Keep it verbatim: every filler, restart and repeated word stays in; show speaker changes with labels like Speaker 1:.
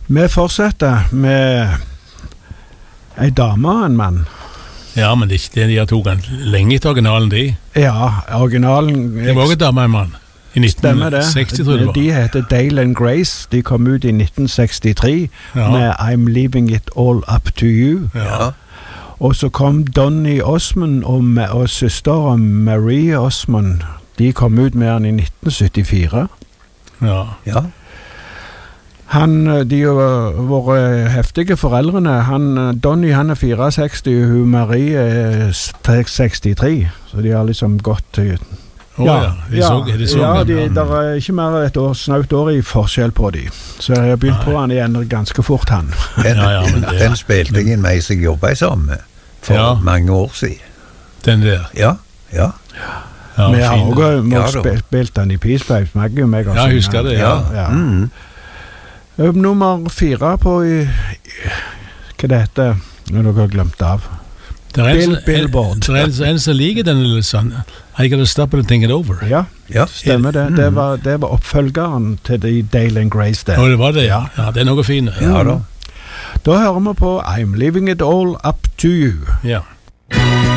Speaker 1: Vi fortsetter med en dame og en mann.
Speaker 2: Ja, men det er ikke det de har tog lenge etter originalen, de.
Speaker 1: Ja, originalen...
Speaker 2: Det var også en dame og en mann. I nitten seksti, tror jeg det var.
Speaker 1: De heter Dale and Grace. De kom ut i nitten sekstitre ja. Med I'm Leaving It All Up To You.
Speaker 2: Ja.
Speaker 1: Og så kom Donny Osmond og, og søsteren Marie Osmond. De kom ut med han i nitten syttifire.
Speaker 2: Ja.
Speaker 3: Ja.
Speaker 1: Han, de har vært heftige foreldrene. Han, Donny han er sekstifire, hun Marie er sekstitre. Så de har liksom gått til...
Speaker 2: Oh, ja, ja. De så, de så
Speaker 1: ja, de, der er ikke mer et år, snaut år i forskjell på de. Så jeg har begynt på han igjen ganske fort, han.
Speaker 3: Den,
Speaker 2: ja, ja, men det,
Speaker 3: den spilte jeg inn meg som jeg jobbet sammen med for ja. mange år siden.
Speaker 2: Den der?
Speaker 3: Ja, ja.
Speaker 1: ja Vi har også ja, spilt den i Peace Pipes, Maggie og meg.
Speaker 2: Ja, jeg husker det, ja.
Speaker 3: ja. ja. Mm.
Speaker 1: Nummer fire på i, hva det heter, når dere har glemt av. Bill, Billboard.
Speaker 2: Det er en som liker den lille sånn I gotta stop it and think it over.
Speaker 1: Ja,
Speaker 3: ja.
Speaker 1: Stemmer det. Det var, det var oppfølgeren til de Dale and Grace der.
Speaker 2: Å, det var det, ja. Ja, det er noe fint.
Speaker 3: Ja, da.
Speaker 1: Da hører vi på I'm Leaving It All Up To You.
Speaker 2: Ja.